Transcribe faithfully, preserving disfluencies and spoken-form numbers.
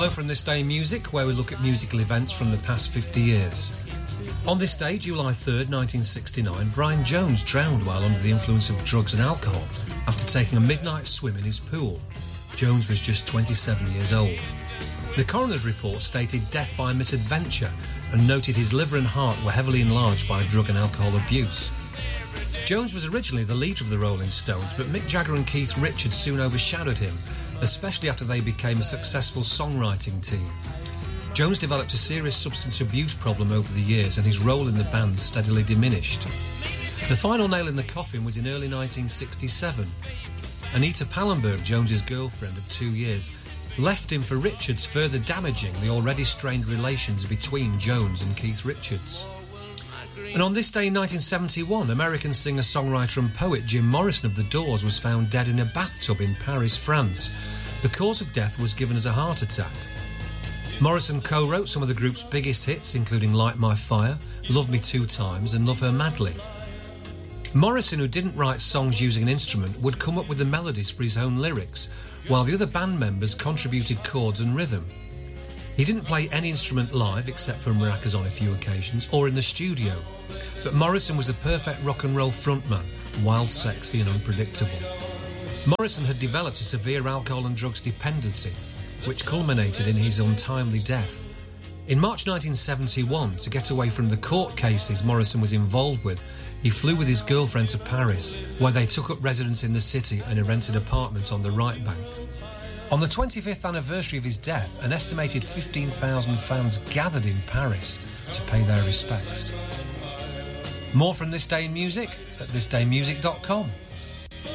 Hello from This Day in Music, where we look at musical events from the past fifty years. On this day, July third, nineteen sixty-nine, Brian Jones drowned while under the influence of drugs and alcohol after taking a midnight swim in his pool. Jones was just twenty-seven years old. The coroner's report stated death by misadventure and noted his liver and heart were heavily enlarged by drug and alcohol abuse. Jones was originally the leader of the Rolling Stones, but Mick Jagger and Keith Richards soon overshadowed him, especially after they became a successful songwriting team. Jones developed a serious substance abuse problem over the years, and his role in the band steadily diminished. The final nail in the coffin was in early nineteen sixty-seven. Anita Pallenberg, Jones's girlfriend of two years, left him for Richards, further damaging the already strained relations between Jones and Keith Richards. And on this day in nineteen seventy-one, American singer-songwriter and poet Jim Morrison of The Doors was found dead in a bathtub in Paris, France. The cause of death was given as a heart attack. Morrison co-wrote some of the group's biggest hits, including Light My Fire, Love Me Two Times and Love Her Madly. Morrison, who didn't write songs using an instrument, would come up with the melodies for his own lyrics, while the other band members contributed chords and rhythm. He didn't play any instrument live, except for maracas on a few occasions, or in the studio. But Morrison was the perfect rock and roll frontman, wild, sexy and unpredictable. Morrison had developed a severe alcohol and drugs dependency, which culminated in his untimely death. In March nineteen seventy-one, to get away from the court cases Morrison was involved with, he flew with his girlfriend to Paris, where they took up residence in the city in a rented apartment on the right bank. On the twenty-fifth anniversary of his death, an estimated fifteen thousand fans gathered in Paris to pay their respects. More from This Day in Music at this day music dot com.